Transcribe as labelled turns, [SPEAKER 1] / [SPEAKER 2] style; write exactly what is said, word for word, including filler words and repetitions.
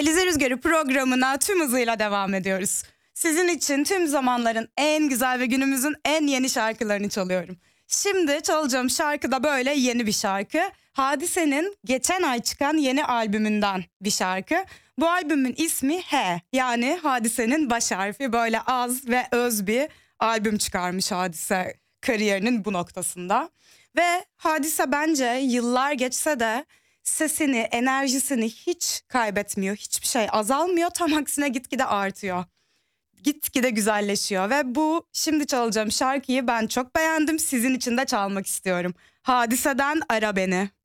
[SPEAKER 1] Alize Rüzgarı programına tüm hızıyla devam ediyoruz. Sizin için tüm zamanların en güzel ve günümüzün en yeni şarkılarını çalıyorum. Şimdi çalacağım şarkı da böyle yeni bir şarkı. Hadise'nin geçen ay çıkan yeni albümünden bir şarkı. Bu albümün ismi H, yani Hadise'nin baş harfi. Böyle az ve öz bir albüm çıkarmış Hadise kariyerinin bu noktasında. Ve Hadise bence yıllar geçse de sesini, enerjisini hiç kaybetmiyor. Hiçbir şey azalmıyor. Tam aksine gitgide artıyor. Gitgide güzelleşiyor ve bu şimdi çalacağım şarkıyı ben çok beğendim. Sizin için de çalmak istiyorum. Hadise'den Ara Beni.